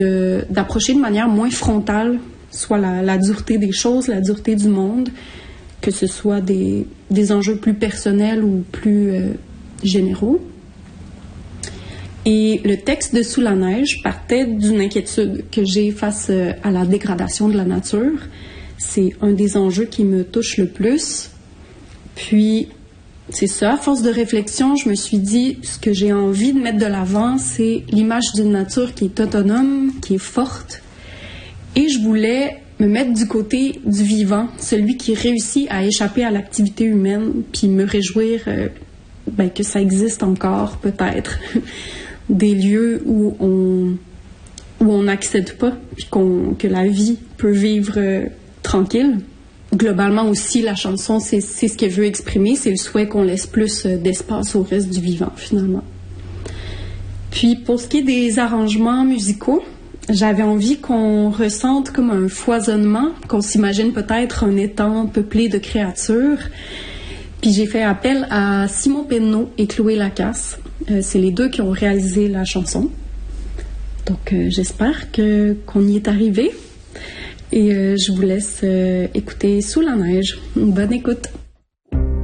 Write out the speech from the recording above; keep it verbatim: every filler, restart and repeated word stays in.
de, d'approcher de manière moins frontale, soit la, la dureté des choses, la dureté du monde, que ce soit des, des enjeux plus personnels ou plus euh, généraux. Et le texte de Sous la neige partait d'une inquiétude que j'ai face à la dégradation de la nature. C'est un des enjeux qui me touche le plus. Puis, c'est ça, à force de réflexion, je me suis dit, ce que j'ai envie de mettre de l'avant, c'est l'image d'une nature qui est autonome, qui est forte. Et je voulais me mettre du côté du vivant, celui qui réussit à échapper à l'activité humaine, puis me réjouir euh, ben, que ça existe encore, peut-être. Des lieux où on où on n'accède pas, puis qu'on, que la vie peut vivre euh, tranquille. Globalement aussi, la chanson, c'est, c'est ce qu'elle veut exprimer, c'est le souhait qu'on laisse plus euh, d'espace au reste du vivant, finalement. Puis, pour ce qui est des arrangements musicaux, j'avais envie qu'on ressente comme un foisonnement, qu'on s'imagine peut-être un étang peuplé de créatures. Puis j'ai fait appel à Simon Penneau et Chloé Lacasse. Euh, c'est les deux qui ont réalisé la chanson. Donc euh, j'espère que, qu'on y est arrivé. Et euh, je vous laisse euh, écouter Sous la neige. Bonne écoute.